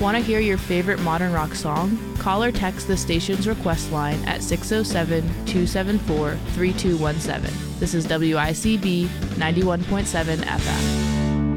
Want to hear your favorite modern rock song? Call or text the station's request line at 607-274-3217. This is WICB 91.7 FM.